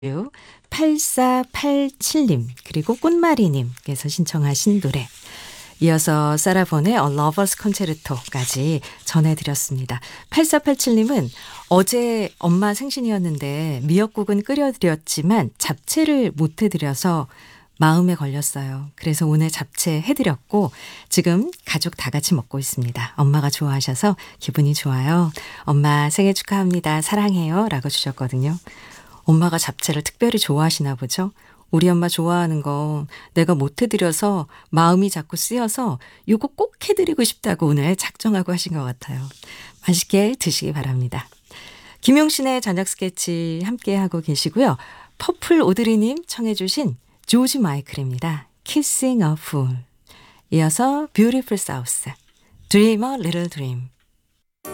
8487님 그리고 꽃마리님께서 신청하신 노래 이어서 사라본의 A Lover's Concerto까지 전해드렸습니다. 8487님은 어제 엄마 생신이었는데 미역국은 끓여드렸지만 잡채를 못 해드려서 마음에 걸렸어요. 그래서 오늘 잡채 해드렸고 지금 가족 다 같이 먹고 있습니다. 엄마가 좋아하셔서 기분이 좋아요. 엄마 생일 축하합니다. 사랑해요. 라고 주셨거든요. 엄마가 잡채를 특별히 좋아하시나 보죠. 우리 엄마 좋아하는 거 내가 못 해드려서 마음이 자꾸 쓰여서 이거 꼭 해드리고 싶다고 오늘 작정하고 하신 것 같아요. 맛있게 드시기 바랍니다. 김용신의 저녁 스케치 함께하고 계시고요. 퍼플 오드리님 청해 주신 조지 마이클입니다. Kissing a Fool. 이어서 Beautiful South, Dream a Little Dream.